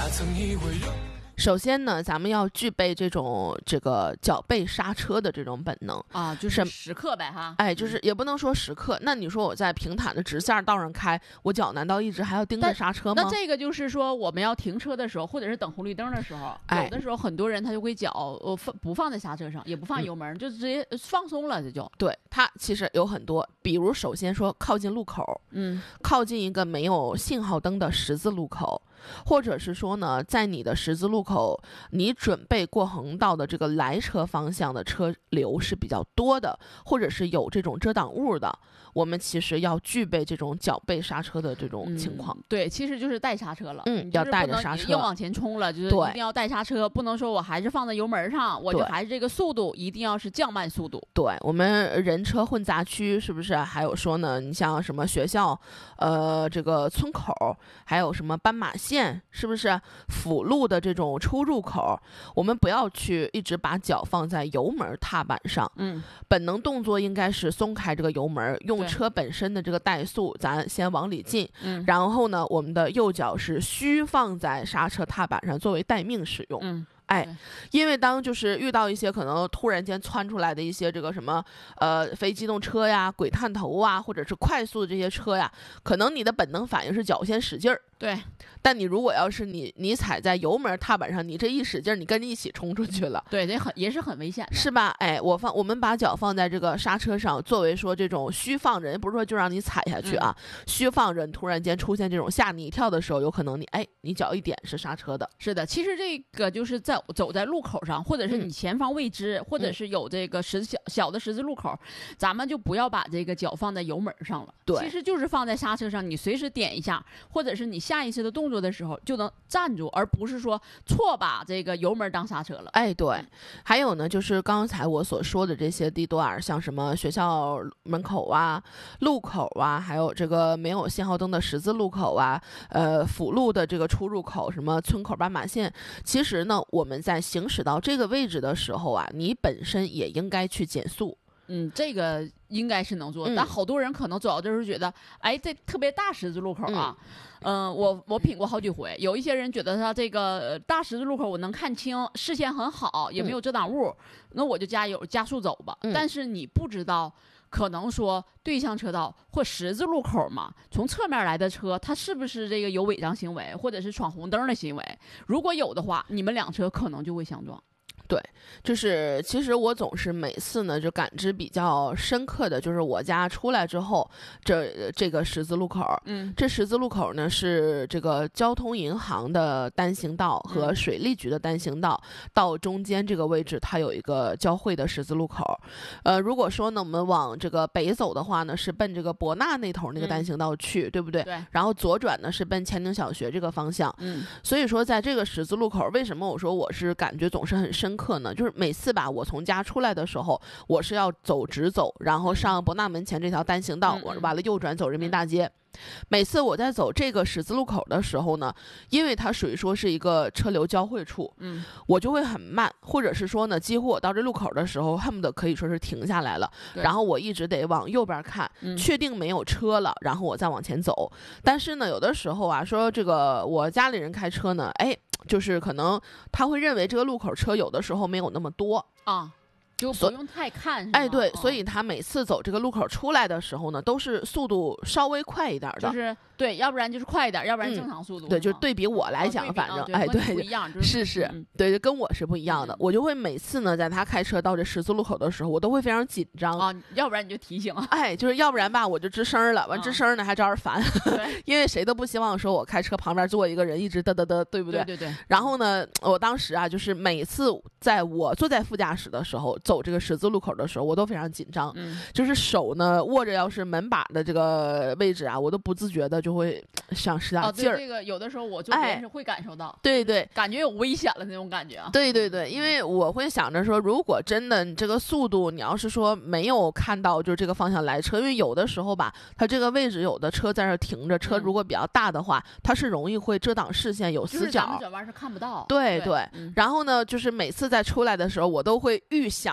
首先呢，咱们要具备这个脚背刹车的这种本能啊，就是时刻呗哈。 哎，就是也不能说时刻。那你说我在平坦的直线道上开，我脚难道一直还要盯着刹车吗？ 那这个就是说，我们要停车的时候，或者是等红绿灯的时候，有的时候很多人他就会脚不放在刹车上，也不放油门，就直接放松了，这就对。它其实有很多，比如首先说靠近路口，靠近一个没有信号灯的十字路口。或者是说呢，在你的十字路口，你准备过横道的这个来车方向的车流是比较多的，或者是有这种遮挡物的，我们其实要具备这种脚背刹车的这种情况。 对，其实就是带刹车了。 要带着刹车， 硬往前冲了，就是一定要带刹车，不能说我还是放在油门上，我就还是这个速度，一定要是降慢速度。 对，我们人车混杂区是不是？还有说呢，你像什么学校，这个村口，还有什么斑马线，是不是辅路的这种出入口，我们不要去一直把脚放在油门踏板上。本能动作应该是松开这个油门，用车本身的这个怠速，咱先往里进。然后呢，我们的右脚是虚放在刹车踏板上，作为待命使用。因为当就是遇到一些可能突然间窜出来的一些这个什么非机动车呀、鬼探头啊，或者是快速的这些车呀，可能你的本能反应是脚先使劲儿。 对， 但你如果要是你踩在油门踏板上，你这一使劲，你跟着一起冲出去了， 对，这也是很危险的， 是吧？哎，我们把脚放在这个刹车上，作为说这种虚放着，不是说就让你踩下去啊，虚放着，突然间出现这种吓你一跳的时候，有可能你脚一点是刹车的。 是的，其实这个就是走在路口上，或者是你前方未知，或者是有这个小的十字路口，咱们就不要把这个脚放在油门上了。 对， 其实就是放在刹车上，你随时点一下，或者是你下意识的动作的时候就能站住，而不是说错把这个油门当刹车了。 哎，对。还有呢，就是刚才我所说的这些地段，像什么学校门口啊、路口啊，还有这个没有信号灯的十字路口啊，辅路的这个出入口，什么村口、斑马线，其实呢，我们在行驶到这个位置的时候啊，你本身也应该去减速。 这个应该是能做，但好多人可能走到这时候觉得，哎，这特别大十字路口啊，我品过好几回，有一些人觉得他这个大十字路口我能看清，视线很好，也没有遮挡物，那我就加速走吧。但是你不知道，可能说对向车道或十字路口嘛，从侧面来的车，它是不是这个有违章行为，或者是闯红灯的行为？如果有的话，你们两车可能就会相撞。 对，就是其实我总是每次呢就感知比较深刻的就是我家出来之后，这个十字路口，这十字路口呢是这个交通银行的单行道和水利局的单行道，到中间这个位置它有一个交汇的十字路口。如果说呢我们往这个北走的话呢，是奔这个博纳那头那个单行道去，对不对？ 对。 然后左转呢是奔乾宁小学这个方向。所以说在这个十字路口，为什么我说我是感觉总是很深刻呢？就是每次吧，我从家出来的时候，我是要直走，然后上博纳门前这条单行道，我完了右转走人民大街。每次我在走这个十字路口的时候呢，因为它属于说是一个车流交汇处，我就会很慢，或者是说呢，几乎我到这路口的时候，恨不得可以说是停下来了，然后我一直得往右边看，确定没有车了，然后我再往前走。但是呢，有的时候啊，说这个我家里人开车呢，就是可能他会认为这个路口车有的时候没有那么多啊。就不用太看， 对，所以他每次走这个路口出来的时候呢，都是速度稍微快一点的， 就是对，要不然就是快一点，要不然正常速度。 对，就是对比我来讲，反正对， 不一样， 是，对，跟我是不一样的。我就会每次呢，在他开车到这十字路口的时候，我都会非常紧张啊，要不然你就提醒， 就是要不然吧，我就吱声了，完吱声呢还招人烦，因为谁都不希望说我开车旁边坐一个人一直嘚嘚嘚，对不对？ 对。 然后呢，我当时啊，就是每次在我坐在副驾驶的时候，走这个十字路口的时候，我都非常紧张，就是手呢握着要是门把的这个位置啊，我都不自觉的就会想使点劲儿。 这个有的时候我就别人是会感受到， 对， 感觉有危险了那种感觉啊。 对，因为我会想着说，如果真的你这个速度，你要是说没有看到就是这个方向来车，因为有的时候吧，它这个位置有的车在这停着，车如果比较大的话，它是容易会遮挡视线，有死角， 转弯是看不到。 对，然后呢，就是每次在出来的时候，我都会预想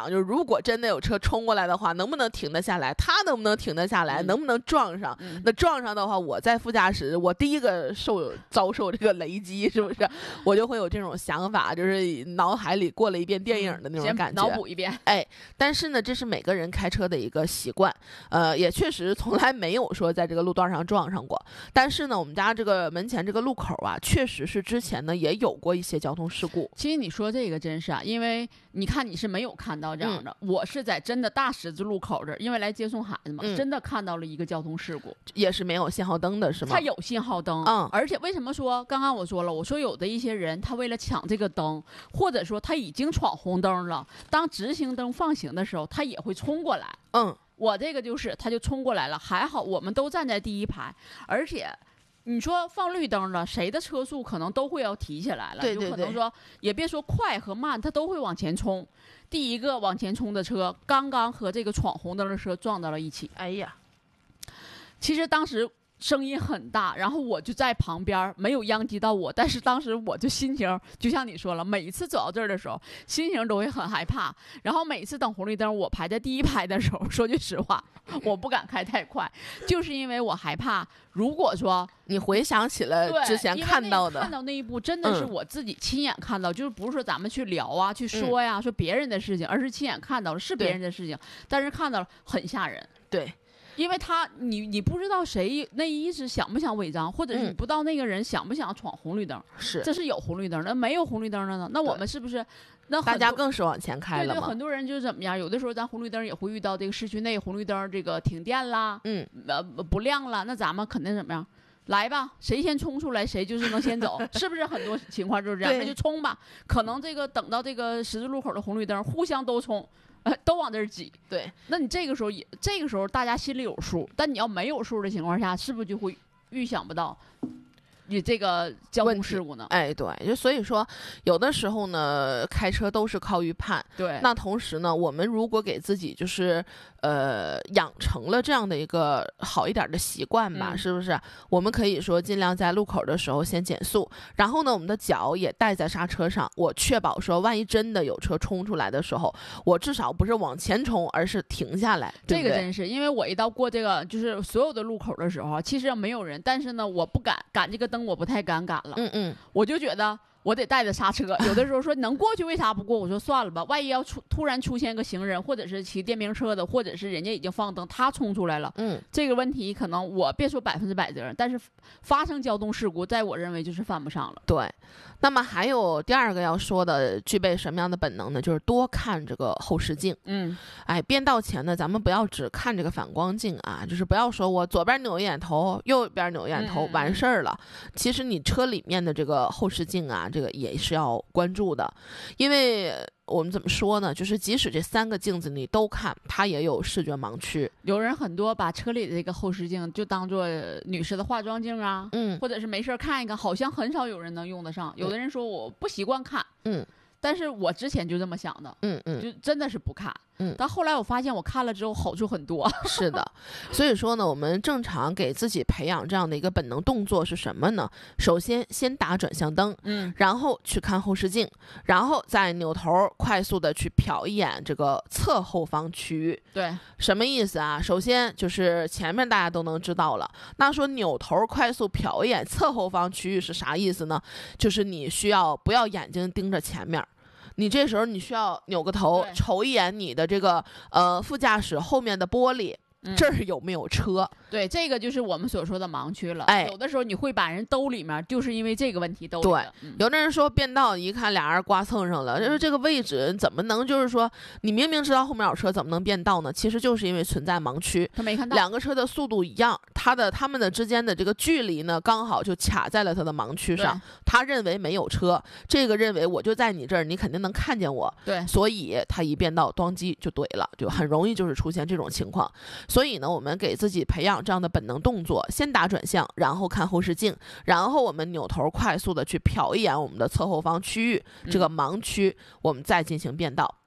想，就是如果真的有车冲过来的话，能不能停得下来？他能不能停得下来？能不能撞上？那撞上的话，我在副驾驶，我第一个遭受这个雷击，是不是？我就会有这种想法，就是脑海里过了一遍电影的那种感觉， 脑补一遍。 但是呢，这是每个人开车的一个习惯，也确实从来没有说在这个路段上撞上过。但是呢，我们家这个门前这个路口啊，确实是之前呢也有过一些交通事故。 其实你说这个真是啊，因为你看你是没有看到这样的，我是在真的大十字路口这儿，因为来接送孩子嘛，真的看到了一个交通事故， 也是没有信号灯的，是吗？ 它有信号灯，而且为什么说刚刚我说了，我说有的一些人他为了抢这个灯，或者说他已经闯红灯了，当直行灯放行的时候，他也会冲过来。我这个就是他就冲过来了，还好我们都站在第一排，而且。你说放绿灯了，谁的车速可能都会要提起来了， 对， 有可能说也别说快和慢，他都会往前冲。第一个往前冲的车刚刚和这个闯红灯的车撞到了一起。 哎呀， 其实当时声音很大，然后我就在旁边，没有殃及到我，但是当时我就心情就像你说了，每一次走到这儿的时候，心情都会很害怕。然后每次等红绿灯，我排在第一排的时候，说句实话，我不敢开太快，就是因为我害怕，如果说你回想起了之前看到的， 看到那一步，真的是我自己亲眼看到，就是不是说咱们去聊啊、去说呀、说别人的事情，而是亲眼看到了是别人的事情，但是看到了很吓人。 对。 因为你不知道谁内衣是想不想违章，或者是你不知道那个人想不想闯红绿灯，这是有红绿灯，那没有红绿灯的呢？那我们是不是那大家更是往前开了吗？ 对，很多人就是怎么样？有的时候咱红绿灯也会遇到这个市区内红绿灯这个停电啦，不亮了，那咱们肯定怎么样？来吧，谁先冲出来，谁就是能先走，是不是？很多情况就是这样，那就冲吧。可能这个等到这个十字路口的红绿灯，互相都冲。都往这儿挤， 对， 那你这个时候大家心里有数，但你要没有数的情况下，是不是就会预想不到你这个交通事故呢？ 对，就所以说，有的时候呢，开车都是靠预判。 对， 那同时呢，我们如果给自己就是养成了这样的一个好一点的习惯吧，是不是？我们可以说尽量在路口的时候先减速，然后呢，我们的脚也带在刹车上，我确保说，万一真的有车冲出来的时候，我至少不是往前冲，而是停下来。 这个真是，因为我一到过这个就是所有的路口的时候，其实没有人，但是呢，我不赶这个灯，我不太敢赶了。我就觉得。我得带着刹车，有的时候说能过去为啥不过？我说算了吧，万一要突然出现个行人，或者是骑电瓶车的，或者是人家已经放灯，他冲出来了，这个问题可能我别说100%责任，但是发生交通事故，在我认为就是犯不上了。 对，那么还有第二个要说的，具备什么样的本能呢？就是多看这个后视镜。变道前呢，咱们不要只看这个反光镜啊，就是不要说我左边扭一眼头，右边扭一眼头，完事儿了。其实你车里面的这个后视镜啊，这个也是要关注的，因为我们怎么说呢？就是即使这3个镜子你都看，它也有视觉盲区。 有人很多把车里的这个后视镜就当做女士的化妆镜啊，或者是没事看一看，好像很少有人能用得上。有的人说我不习惯看，但是我之前就这么想的，就真的是不看。但后来我发现我看了之后好处很多。 是的，所以说呢，我们正常给自己培养这样的一个本能动作是什么呢？首先打转向灯，然后去看后视镜，然后再扭头快速的去瞟一眼这个侧后方区域。 对， 什么意思啊？首先就是前面大家都能知道了，那说扭头快速瞟一眼侧后方区域是啥意思呢？就是你需要不要眼睛盯着前面。你这时候你需要扭个头，瞅一眼你的这个副驾驶后面的玻璃，这儿有没有车？ 对，这个就是我们所说的盲区了。有的时候你会把人兜里面，就是因为这个问题兜里。 对，有的人说变道一看俩人刮蹭上了，就是这个位置怎么能就是说你明明知道后面有车，怎么能变道呢？其实就是因为存在盲区， 他没看到两个车的速度一样，他们的之间的这个距离呢，刚好就卡在了他的盲区上。他认为没有车，这个认为我就在你这儿，你肯定能看见我。 对， 所以他一变道，咣叽就怼了，就很容易就是出现这种情况。所以呢，我们给自己培养这样的本能动作，先打转向，然后看后视镜，然后我们扭头快速的去瞟一眼我们的侧后方区域，这个盲区，我们再进行变道。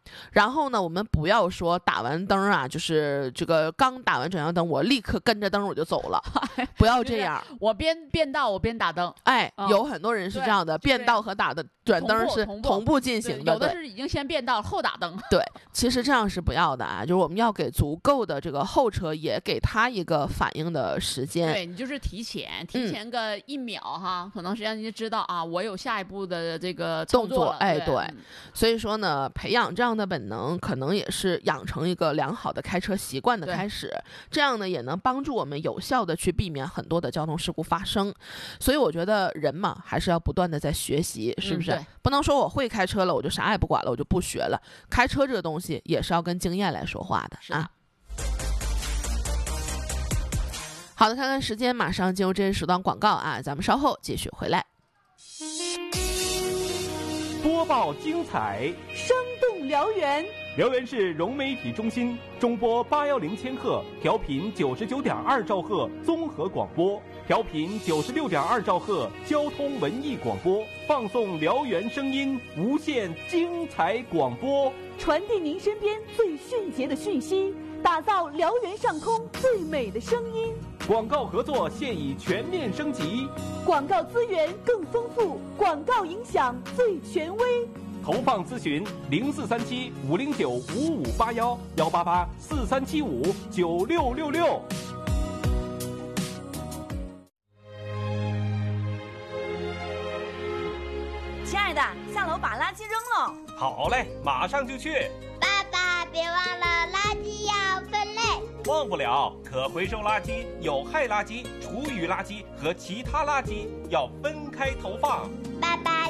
然后呢，我们不要说打完灯啊，就是这个刚打完转向灯，我立刻跟着灯我就走了，不要这样。 我边变道我边打灯。 哎，有很多人是这样的，变道和转灯是同步进行的， 有的是已经先变道后打灯。 对，其实这样是不要的啊，就是我们要给足够的这个后车也给他一个反应的时间。 对，你就是提前个1秒哈，可能实际上你就知道啊，我有下一步的这个动作。哎， 对， 所以说呢，培养这样的本能，可能也是养成一个良好的开车习惯的开始。这样呢，也能帮助我们有效的去避免很多的交通事故发生。所以我觉得人嘛，还是要不断的在学习，是不是？不能说我会开车了，我就啥也不管了，我就不学了。开车这个东西也是要跟经验来说话的啊。好的，看看时间，马上进入这一时段广告啊，咱们稍后继续回来。 播报精彩， 生动辽源。 辽源市融媒体中心中波810千赫，调频99.2兆赫综合广播，调频96.2兆赫交通文艺广播，放送辽源声音，无限精彩广播， 传递您身边最迅捷的讯息，打造辽源上空最美的声音。 广告合作现已全面升级， 广告资源更丰富，广告影响最权威。 投放咨询0437-509-5581，188-4375-9666。 亲爱的，下楼把垃圾扔了。 好嘞，马上就去。 爸爸，别忘了垃圾要分类。 忘不了，可回收垃圾、有害垃圾、厨余垃圾和其他垃圾要分开投放。 爸爸。